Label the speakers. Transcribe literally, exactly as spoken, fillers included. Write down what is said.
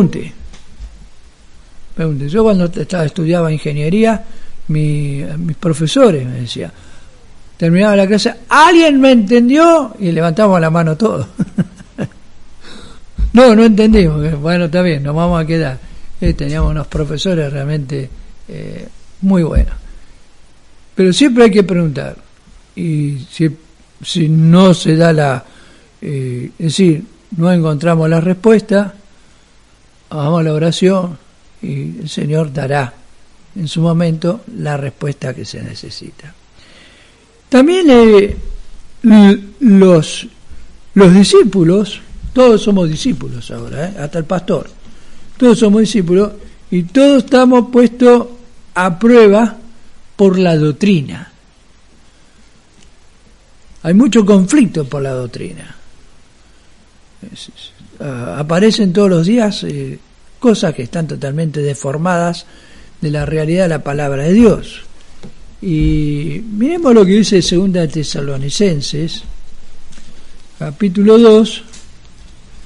Speaker 1: pregunte. pregunte. Yo cuando estaba, estudiaba ingeniería, mi, mis profesores me decían, terminaba la clase, ¿alguien me entendió? Y levantamos la mano todos. no, no entendimos. Bueno, está bien, nos vamos a quedar. Eh, teníamos unos profesores realmente eh, muy buenos. Pero siempre hay que preguntar. Y si, si no se da la... Eh, es decir, no encontramos la respuesta, hagamos la oración y el Señor dará en su momento la respuesta que se necesita. También eh, los, los discípulos, todos somos discípulos ahora, ¿eh? Hasta el pastor, todos somos discípulos y todos estamos puestos a prueba por la doctrina. Hay mucho conflicto por la doctrina. Es, es, uh, aparecen todos los días eh, cosas que están totalmente deformadas de la realidad de la palabra de Dios. Y miremos lo que dice Segunda de Tesalonicenses, capítulo dos,